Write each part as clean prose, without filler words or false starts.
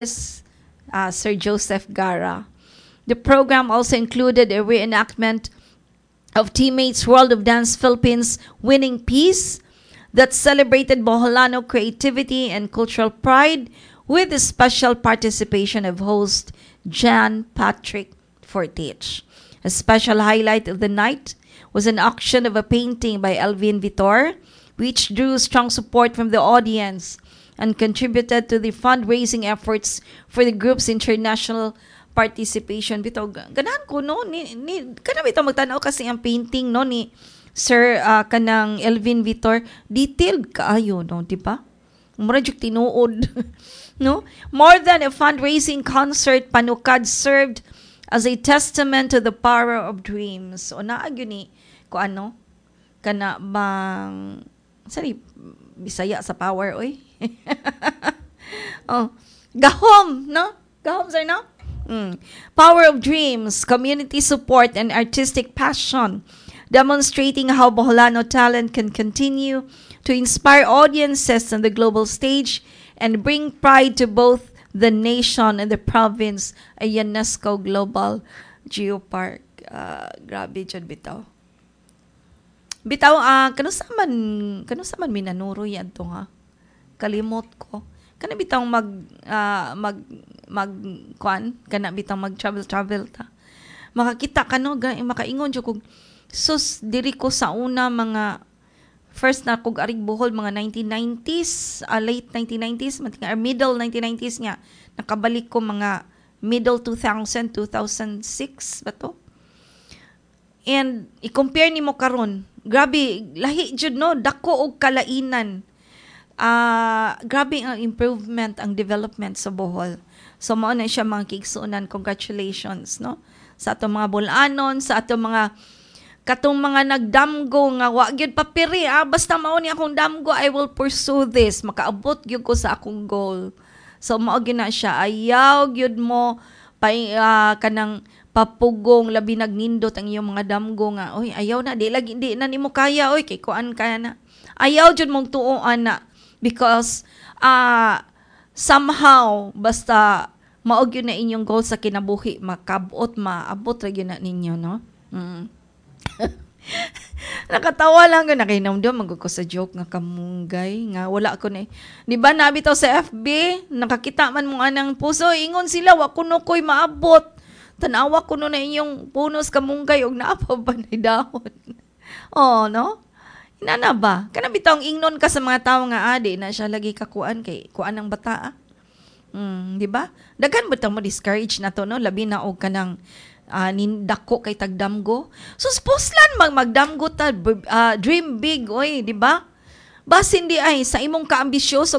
Sir Joseph Gara. The program also included a reenactment of Teammates World of Dance Philippines Winning Peace that celebrated Boholano creativity and cultural pride with the special participation of host Jan Patrick Fortich. A special highlight of the night was an auction of a painting by Elvin Vitor, which drew strong support from the audience and contributed to the fundraising efforts for the group's international participation. Bitaw, ganahan ko, no? Kana bitaw magtanaw kasi ang painting, no, ni Sir kanang Elvin Vitor. Detailed kaayo, no? Diba? Mura juk tinuod. No? More than a fundraising concert, Panukad served as a testament to the power of dreams. O naagyo ni, ko ano, kana bang, sorry, Bisaya sa power, oy. Oh, gahom, no? Gahom, sir, no? Power of dreams, community support, and artistic passion, demonstrating how Boholano talent can continue to inspire audiences on the global stage and bring pride to both the nation and the province, a UNESCO Global Geopark. Grabe dyan, bitaw. Bitaw, kanusaman minanuro yan to, ha? Kalimot ko. Kana bitang kana bitang mag-travel ta. Makakita ka, no? Makaingon dyan kung, sus, diri ko sa una mga, first na kog arig Bohol, mga 1990s, late 1990s, middle 1990s nga. Nakabalik ko mga middle 2000, 2006, ba to? And, i-compare ni mo karon, grabe, lahi jud, no? Dako og kalainan. Grabe ang improvement, ang development sa Bohol. So, mao na siya mga kigsunan. Congratulations, no? Sa atong mga Bolanon, sa atong mga katong mga nagdamgo nga wa gyud papiri, basta mao ni akong damgo, I will pursue this, makaabot gyud ko sa akong goal. So mao gyud na siya, ayaw gyud mo kanang papugong labi nagnindot ang iyong mga damgo nga, oy ayaw na, di na nimo kaya, oy kay kuan kaya na, ayaw gyud mong tuoan na, because somehow basta mao gyud na inyong goal sa kinabuhi, maabot ra gyud na ninyo, no? Nakatawa lang ko, nakinamdam magko sa joke nga kamunggay nga wala ko na. Di ba nabitaw sa FB, nakakita man mo anang puso, ingon sila wa kuno koy maabot. Tanawa kuno na inyong punos kamunggay og naapa ba na dahon. Oh, no? Inana ba? Kana bitaw ingnon ka sa mga tawo nga adi na siya lagi kakuan kay kuan ang bata. Di ba? Daghan ba mo discourage na to, no? Labi na og kanang nindako kay tagdamgo. So supposlan magdamgo ta, dream big, oy, di ba? Bas hindi ay sa imong kaambisyosa,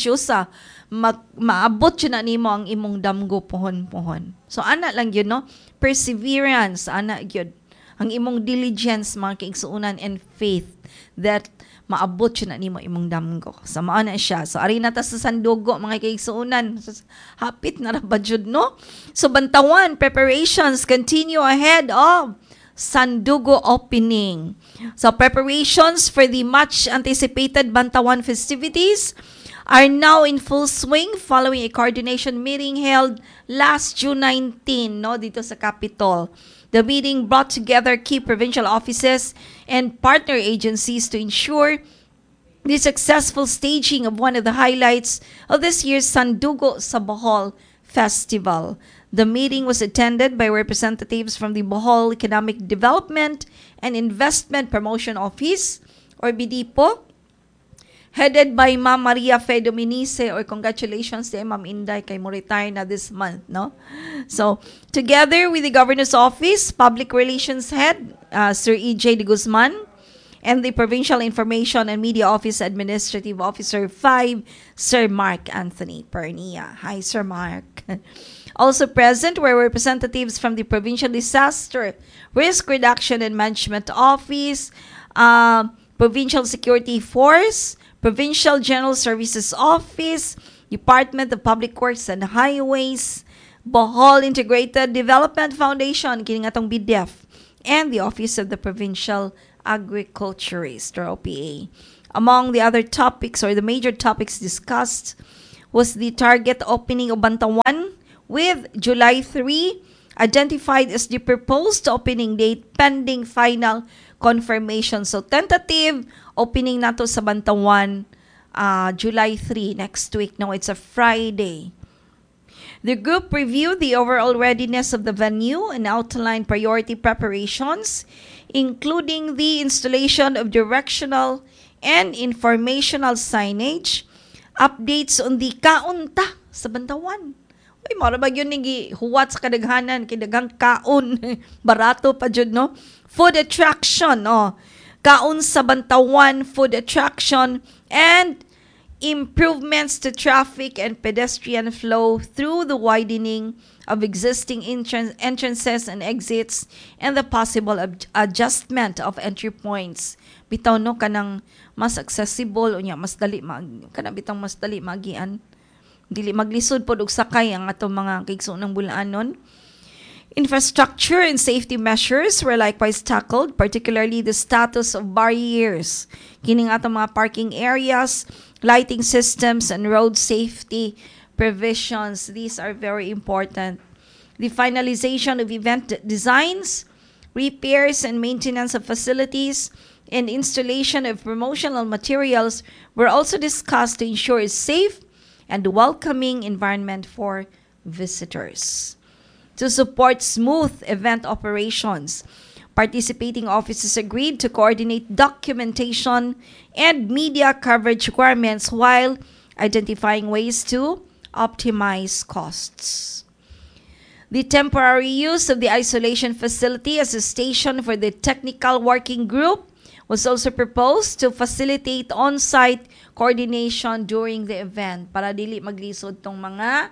maabot yun na nimo ang imong damgo pohon-pohon. So ana lang yun, no? Perseverance, ana yun. Ang imong diligence, mga kaigsuunan, and faith that maabot yun na nimo imong damgo. So mao na siya. So ari na ta sa Sandugo, mga kaigsuunan. Hapit na ra ba jud, no? So Bantawan preparations continue ahead of Sandugo opening. So preparations for the much anticipated Bantawan festivities are now in full swing following a coordination meeting held last June 19, no, dito sa Capitol. The meeting brought together key provincial offices and partner agencies to ensure the successful staging of one of the highlights of this year's Sandugo sa Bohol Festival. The meeting was attended by representatives from the Bohol Economic Development and Investment Promotion Office, or BDPO, headed by Ma'am Maria Fe Dominice, or congratulations to Ma'am Inday kay mo retire na this month, no? So, together with the Governor's Office, Public Relations Head, Sir E.J. de Guzman, and the Provincial Information and Media Office Administrative Officer 5, Sir Mark Anthony Pernia. Hi, Sir Mark. Also present were representatives from the Provincial Disaster Risk Reduction and Management Office, Provincial Security Force, Provincial General Services Office, Department of Public Works and Highways, Bohol Integrated Development Foundation, kini nga tong BDF, and the Office of the Provincial Agriculturist, or OPA. Among the other topics, or the major topics discussed, was the target opening of Bantawan, with July 3 identified as the proposed opening date pending final confirmation. So tentative opening nato sa Bantawan July 3 next week. No, it's a Friday. The group reviewed the overall readiness of the venue and outlined priority preparations, including the installation of directional and informational signage, updates on the kaunta sa Bantawan. Uy, mara ba yun huwat sa kadaghanan, kidagang kaon, barato pa dyan, no? Food attraction, kaon sa Bantawan, food attraction, and improvements to traffic and pedestrian flow through the widening of existing entrances and exits and the possible adjustment of entry points. Bitaw no kanang mas accessible unya mas dali kanang bitang mas dali magian. Dili maglisod pod og sakay ang atong mga kaigsoon ng bulaanon. Infrastructure and safety measures were likewise tackled, particularly the status of barriers, kining atong mga parking areas, lighting systems, and road safety provisions. These are very important. The finalization of event designs, repairs and maintenance of facilities, and installation of promotional materials were also discussed to ensure a safe and welcoming environment for visitors. To support smooth event operations, participating offices agreed to coordinate documentation and media coverage requirements while identifying ways to optimize costs. The temporary use of the isolation facility as a station for the technical working group was also proposed to facilitate on-site coordination during the event para dili maglisod tong mga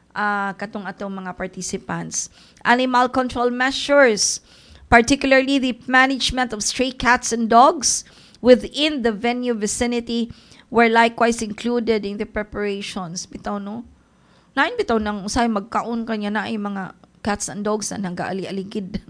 katong atong mga participants. Animal control measures, particularly the management of stray cats and dogs within the venue vicinity, were likewise included in the preparations. Bitaw no? Lain bitaw nang usay magkaon kanya na ay mga cats and dogs na nagaali-aligid.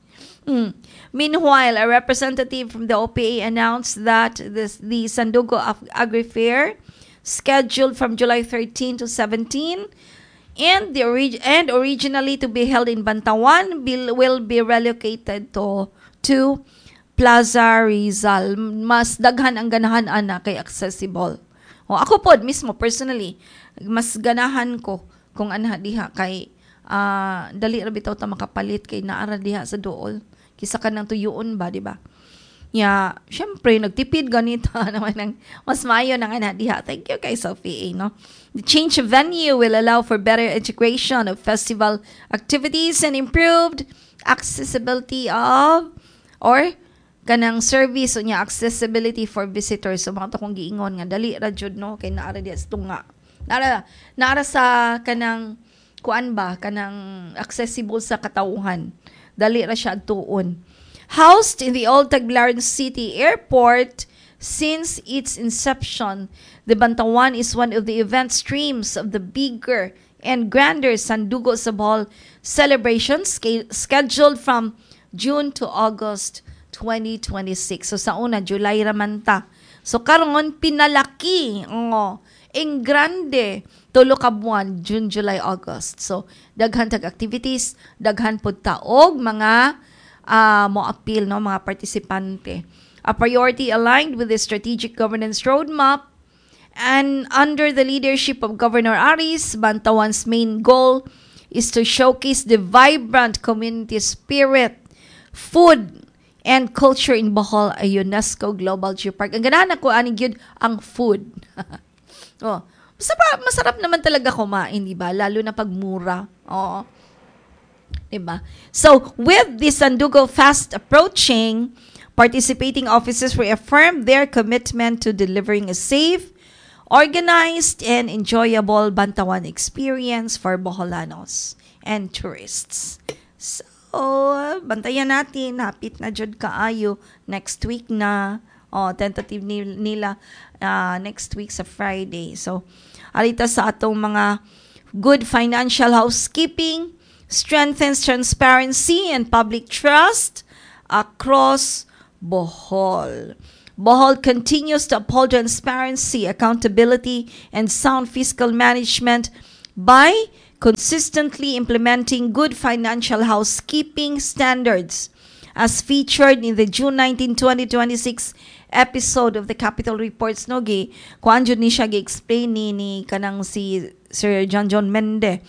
Meanwhile, a representative from the OPA announced that the Sandugo Agri-Fair, scheduled from July 13 to 17, and originally to be held in Bantawan, will be relocated to Plaza Rizal. Mas daghan ang ganahan ana kay accessible. Ako pod mismo personally, mas ganahan ko kung anha diha kay dali ra bitaw ta makapalit kay naara diha sa duol. Kisa ka ng tuyoon ba, di ba? Syempre, nagtipid ganita naman ng mas mayo ng ana diha. Thank you kay Sophie, no? The change of venue will allow for better integration of festival activities and improved accessibility of or kanang service o niya accessibility for visitors. So mga to kong giingon nga dali ra jud no kay naara diha sa tunga. Naara sa kanang kuan ba kanang accessible sa katawuhan. Dali ra siya tuon. Housed in the old Tagbilaran City Airport since its inception, the Bantawan is one of the event streams of the bigger and grander Sandugo sa Bohol celebrations scheduled from June to August 2026. So sa una, July raman ta. So karon pinalaki. Ing grande. Tulo ka buwan, June, July, August. So, daghan tag activities, daghan pud taog mga mo-appeal, no, mga partisipante. A priority aligned with the strategic governance roadmap and under the leadership of Governor Aris, Bantawan's main goal is to showcase the vibrant community spirit, food, and culture in Bohol, a UNESCO Global Geopark. Ang ganahan ako, yun, ang food. Masarap naman talaga kumain, di ba? Lalo na pag mura. Oo. Di ba? So, with the Sandugo Fest approaching, participating officers reaffirmed their commitment to delivering a safe, organized, and enjoyable Bantawan experience for Boholanos and tourists. So, bantayan natin. Hapit na jud kaayo. Next week na. Tentative nila next week sa Friday. So, alita sa atong mga good financial housekeeping, strengthens transparency and public trust across Bohol. Bohol continues to uphold transparency, accountability, and sound fiscal management by consistently implementing good financial housekeeping standards as featured in the June 19, 2026 episode of the Capital Reports. No, kuan jud ni siya gi-explain ni kanang si Sir John Mende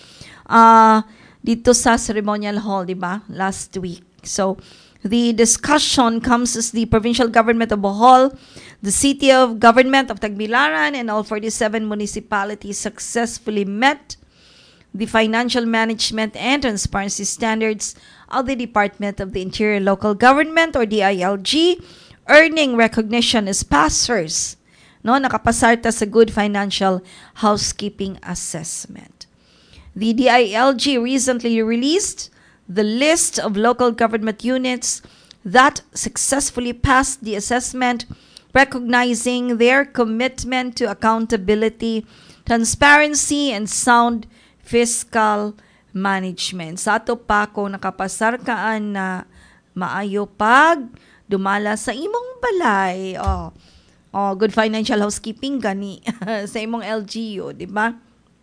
dito sa ceremonial hall, di ba, last week. So the discussion comes as the provincial government of Bohol, the city of government of Tagbilaran, and all 47 municipalities successfully met the financial management and transparency standards of the Department of the Interior Local Government or DILG, earning recognition as passers. No, nakapasar ta sa good financial housekeeping assessment. The DILG recently released the list of local government units that successfully passed the assessment, recognizing their commitment to accountability, transparency, and sound fiscal management. Sa ato pa kung nakapasar kaan na maayo pag dumala sa imong balay. Good financial housekeeping gani sa imong LGU, di ba?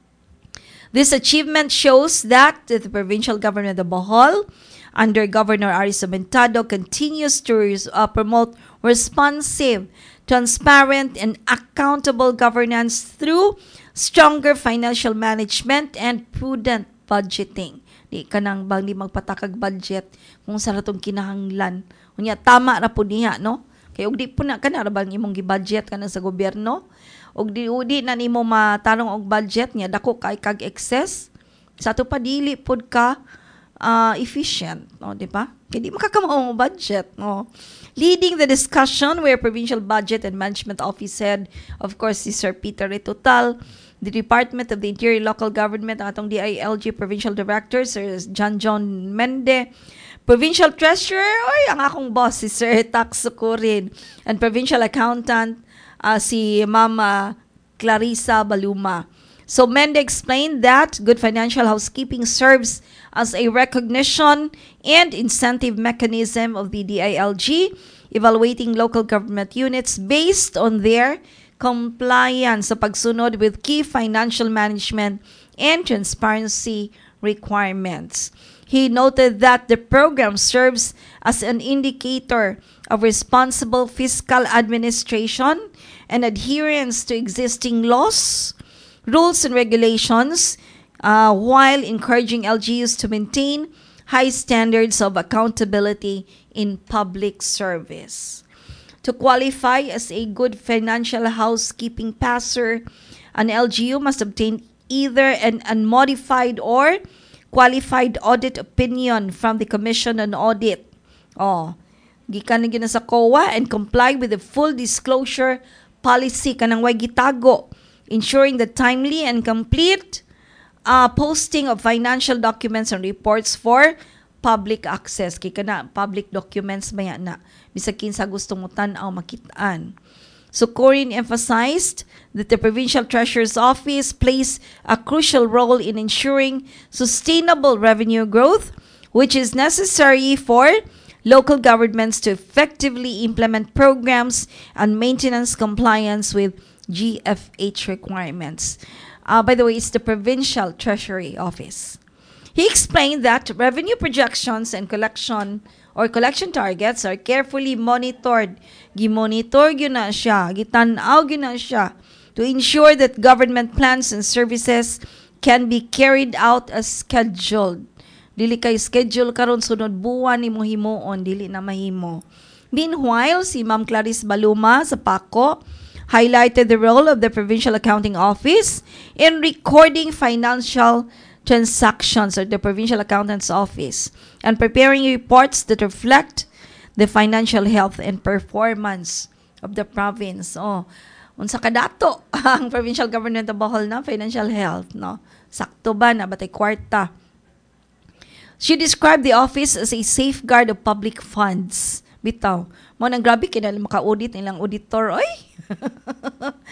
This achievement shows that the provincial government of Bohol, under Governor Aris Amentado, continues to promote responsive, transparent, and accountable governance through stronger financial management and prudent budgeting. Di ka nang bang di magpatakag budget kung sa ratong kinahanglan. Unya, tama ra po niya, no? Kaya ug di po na ka na bang imong gi-budget ka na sa gobyerno? Og di na nimo matarong og budget niya, dako kay kag excess. Sa to pa dili pod ka efficient, no, di ba? Kaya di makakamaong budget, no? Leading the discussion were Provincial Budget and Management Office Head, of course, si Sir Peter Retotal, the Department of the Interior Local Government, atong DILG Provincial Director, Sir John Mende, Provincial Treasurer, ang akong boss, si Sir Tax Sukurin, and Provincial Accountant, si Mama Clarissa Baluma. So Mende explained that good financial housekeeping serves as a recognition and incentive mechanism of the DILG, evaluating local government units based on their compliance sa pagsunod with key financial management and transparency requirements. He noted that the program serves as an indicator of responsible fiscal administration and adherence to existing laws, rules, and regulations, while encouraging LGUs to maintain high standards of accountability in public service. To qualify as a good financial housekeeping passer, an LGU must obtain either an unmodified or qualified audit opinion from the Commission on Audit. Gikan na sa COA and comply with the full disclosure policy kanang way gitago, ensuring the timely and complete posting of financial documents and reports for public access. Kaya na public documents maya na. Bisag kinsa gusto mo tan-aw makitaan. So Corin emphasized that the Provincial Treasurer's Office plays a crucial role in ensuring sustainable revenue growth, which is necessary for local governments to effectively implement programs and maintenance compliance with GFH requirements. By the way, it's the Provincial Treasury Office. He explained that revenue projections and collection targets are carefully monitored. Gimonitor gyud na siya, gitan-aw gyud na siya to ensure that government plans and services can be carried out as scheduled. Dili kay schedule karon sunod buwan nimo himuon, dili na mahimo. Meanwhile, si Ma'am Clarice Baluma sa PACO highlighted the role of the Provincial Accounting Office in recording financial transactions or the Provincial Accountant's Office and preparing reports that reflect the financial health and performance of the province. Unsa kadato ang provincial government of Bohol na financial health, no? Sakto ba na batay kwarta? She described the office as a safeguard of public funds. Bitaw, mo nang grabe kinala maka-audit nilang auditor, oy.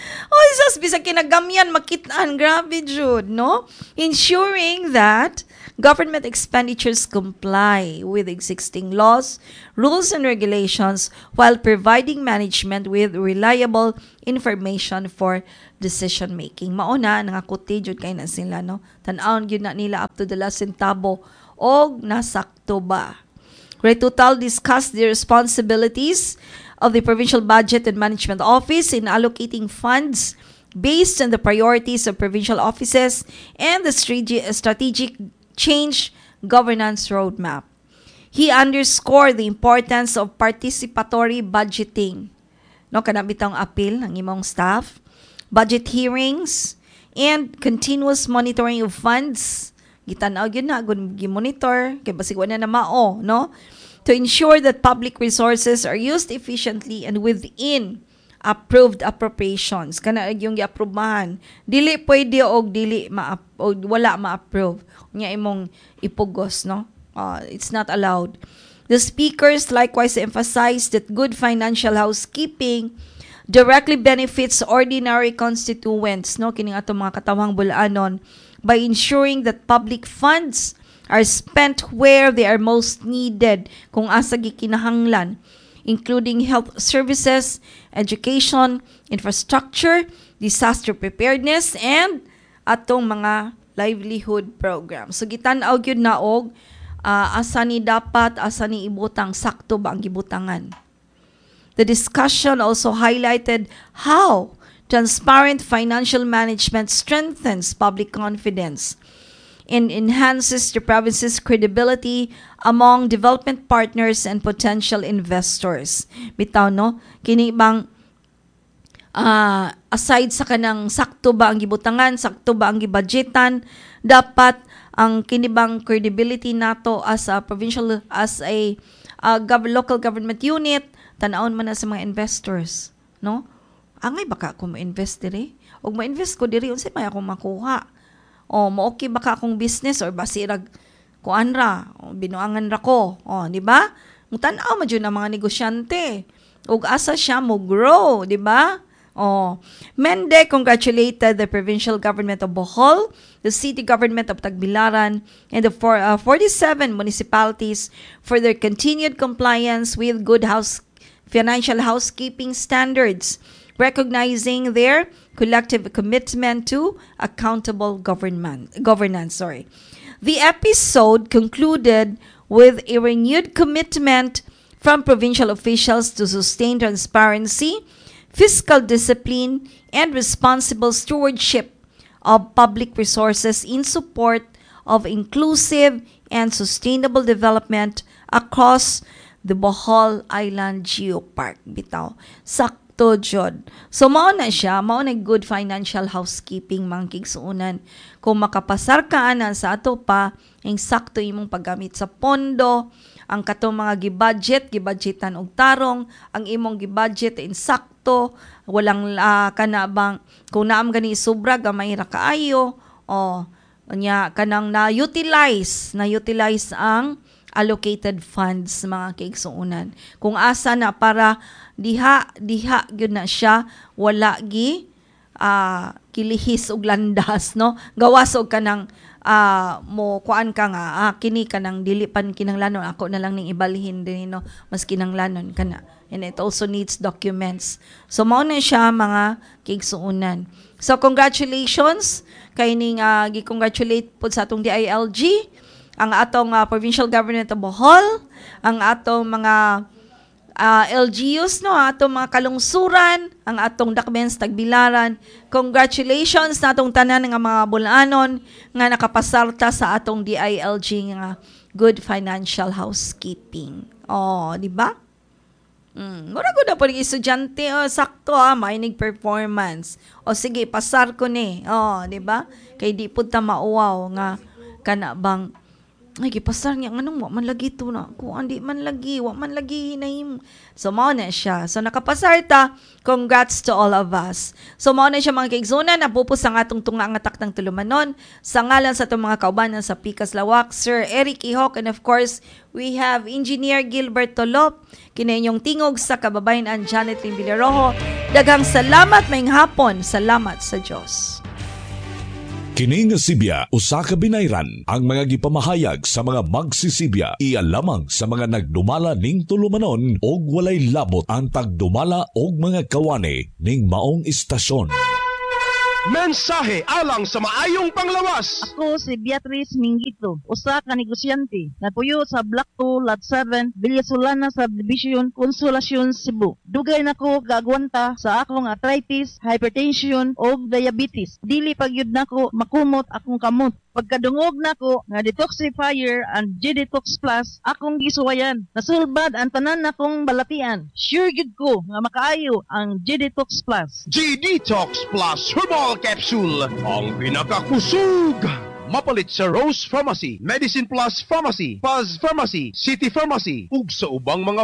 Sas bisag kinagamyan makitaan, grabe jud, no? Ensuring that government expenditures comply with existing laws, rules, and regulations while providing management with reliable information for decision making. Mauna nangakuti jud kay na sila, no? Tan-awon gyud na nila up to the last centavo og nasakto ba. Grade Total discussed the responsibilities of the Provincial Budget and Management Office in allocating funds based on the priorities of provincial offices and the strategic change governance roadmap. He underscored the importance of participatory budgeting. No, kanabitang appeal ng imong staff, budget hearings, and continuous monitoring of funds. Gitanaw yun na, gi-monitor, kay basig wala na mao, no? To ensure that public resources are used efficiently and within approved appropriations. Kana yung gi-aprobahan. Dili pwede og dili wala ma-approve. Nya imong ipugos, no? It's not allowed. The speakers likewise emphasized that good financial housekeeping directly benefits ordinary constituents, no? Kining ato mga katawang bulanon, by ensuring that public funds are spent where they are most needed, kung asa gikinahanglan, including health services, education, infrastructure, disaster preparedness, and atong mga livelihood program. So gitan-aw gyud na og asa ni dapat, asa ni ibutang, sakto ba ang gibutangan. The discussion also highlighted how transparent financial management strengthens public confidence and enhances the province's credibility among development partners and potential investors. Bitaw, no? Kini bang aside sa kanang sakto ba ang gibutangan, sakto ba ang gibudgetan, dapat ang kinibang credibility nato as a provincial, as a local government unit, tan-awon man na sa mga investors, no? Angay baka ako ma-invest diri? Og ma-invest ko diri, unsay may ako makuha? O mo-okay baka akong business or basirag kuan ra, binuangan ra ko, di ba? Tan-aw man jud ang mga negosyante. Ug asa siya mo grow, di ba? Mende congratulated the provincial government of Bohol, the city government of Tagbilaran, and the 47 municipalities for their continued compliance with good financial housekeeping standards, recognizing their collective commitment to accountable governance. The episode concluded with a renewed commitment from provincial officials to sustain transparency, fiscal discipline, and responsible stewardship of public resources in support of inclusive and sustainable development across the Bohol Island Geopark. Bitaw, sakto jud. So mao na siya, mao na good financial housekeeping mga kigsuunan. Kung makapasar ka anan sa ato pa, ang sakto imong paggamit sa pondo, ang katong mga gibudgetan og tarong, ang imong gibudget in sakto, walang kanabang kung naam gani sobra gamay ra kaayo, nya kanang na-utilize ang allocated funds mga kaigsuunan. Kung asa na para diha gyud na siya, wala gi kilihis og landas, no? Gawas og kanang mo kuan ka nga kini kanang dili pan kinanglanon, ako na lang ning ibalhin din, no? Mas kinanglanon kana. And it also needs documents. So mao na siya mga kaigsuunan. So congratulations kay ning gi-congratulate pud sa atong DILG, ang atong provincial government of Bohol, ang atong mga LGUs, no, atong mga kalungsuran, ang atong Dakbens Tagbilaran. Congratulations na atong tanan nga mga bulanon nga nakapasarta sa atong DILG nga good financial housekeeping. Di ba? Mura ko na po ng estudyante, sakto mainig performance. Sige, pasar ko ni. Di ba? Kay di po ta mauwaw nga kana bang ay gipasar niya nganong wa man lagi to na ko andi man lagi wa man lagi hinahim. So mao na siya. So nakapasar ta. Congrats to all of us. So mao na siya mga kaigsunan, napupos ang atong tunga nga taktang tulumanon sa ngalan sa atong mga kaubanan sa Pikas Lawak, Sir Eric Ihok, and of course we have Engineer Gilbert Tolop, kinainyong tingog sa kababayan Janet Lim Villarojo. Daghang salamat maayong hapon. Salamat sa Dios. Kini nga Sibya usa ka binayran ang mga gipamahayag sa mga magsisibya iya lamang sa mga nagdumala ning tulumanon og walay labot ang pagdumala og mga kawani ning maong istasyon. Mensahe alang sa maayong panglawas. Ako si Beatrice Mingito, usa ka negosyante. Nagpuyo sa Block 2, Lot 7, Villasolana Subdivision, Consolacion, Cebu. Dugay nako gagwanta sa akong arthritis, hypertension o diabetes. Dili pagyud nako makumot akong kamot. Pagkadungog nako nga detoxifier and G-Detox Plus, akong gisuwayan. Nasulbad ang tanan nakong balatian. Sure gid ko nga makaayo ang G-Detox Plus. G-Detox Plus Herbal Capsule, ang pinakakusog. Mapalit sa Rose Pharmacy, Medicine Plus Pharmacy, Paz Pharmacy, City Pharmacy, ug sa ubang mga